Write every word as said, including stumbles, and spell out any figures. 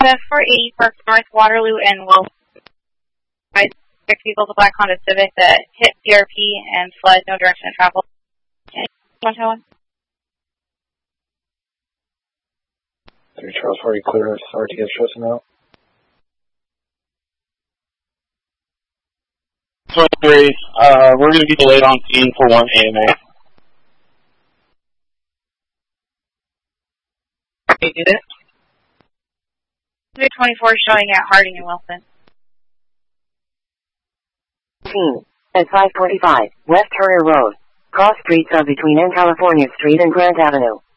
four eighty Park North, Waterloo, and Wilson. Six vehicles, a black Honda Civic that hit C R P and fled, no direction of travel. one ten one. three Charles forty clear, sorry to get stressing out. twenty-three, uh, we're going to be delayed on scene for one A M A. You did it? three twenty-four showing at Harding and Wilson. At five forty-five, West Turner Road. Cross streets are between N California Street and Grant Avenue.